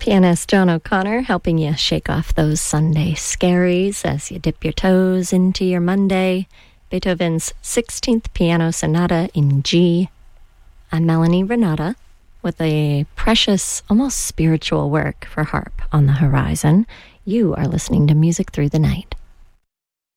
Pianist John O'Connor helping you shake off those Sunday scaries as you dip your toes into your Monday. Beethoven's 16th Piano Sonata in G. I'm Melanie Renata with a precious, almost spiritual work for harp on the horizon. You are listening to Music Through the Night.